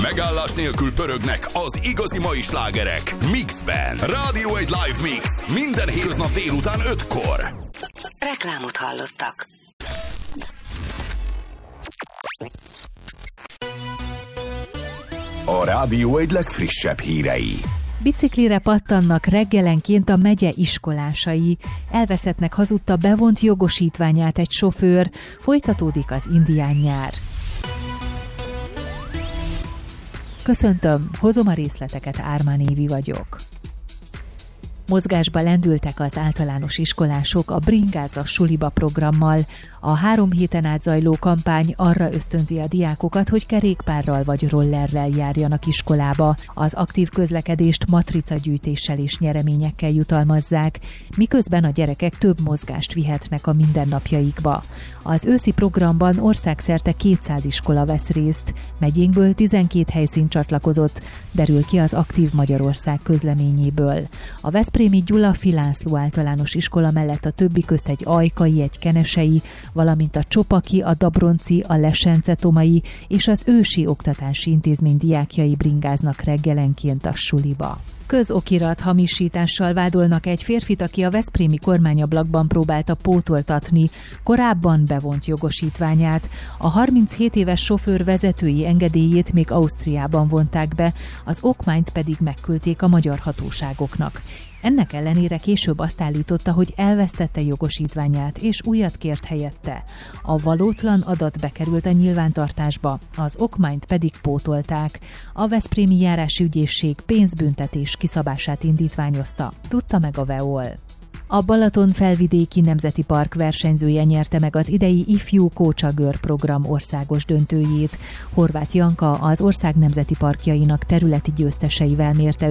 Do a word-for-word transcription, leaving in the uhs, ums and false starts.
Megállás nélkül pörögnek az igazi mai slágerek Mixben. Rádió egy live mix. Minden hétköznap délután ötkor. Reklámot hallottak. A Rádió egy legfrissebb hírei. Biciklire pattannak reggelenként a megye iskolásai. Elveszettnek hazudta bevont jogosítványát egy sofőr. Folytatódik az indián nyár. Köszöntöm, hozom a részleteket, Ármán Évi vagyok. Mozgásba lendültek az általános iskolások a Bringázza suliba programmal. A három héten át zajló kampány arra ösztönzi a diákokat, hogy kerékpárral vagy rollerrel járjanak iskolába. Az aktív közlekedést matricagyűjtéssel és nyereményekkel jutalmazzák, miközben a gyerekek több mozgást vihetnek a mindennapjaikba. Az őszi programban országszerte kétszáz iskola vesz részt, megyénkből tizenkét helyszín csatlakozott, derül ki az Aktív Magyarország közleményéből. A veszprémi Gyula Filászló általános iskola mellett a többi közt egy ajkai, egy kenesei, valamint a Csopaki, a Dabronci, a Lesence-Tomai és az Ősi Oktatási Intézmény diákjai bringáznak reggelenként a suliba. Közokirat hamisítással vádolnak egy férfit, aki a veszprémi kormányablakban próbálta pótoltatni korábban bevont jogosítványát. A harminchét éves sofőr vezetői engedélyét még Ausztriában vonták be, az okmányt pedig megküldték a magyar hatóságoknak. Ennek ellenére később azt állította, hogy elvesztette jogosítványát, és újat kért helyette. A valótlan adat bekerült a nyilvántartásba, az okmányt pedig pótolták. A veszprémi járási ügyészség pénzbüntetés kiszabását indítványozta, tudta meg a vé e o el. A Balaton felvidéki nemzeti park versenyzője nyerte meg az idei ifjú Kócsagör program országos döntőjét. Horváth Janka az ország nemzeti parkjainak területi győzteseivel mérte